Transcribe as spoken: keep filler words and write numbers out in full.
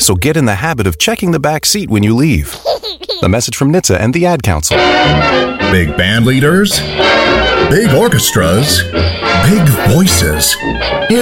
so get in the habit of checking the back seat when you leave. A message from N H T S A and the Ad Council. Big band leaders, big orchestras, big voices.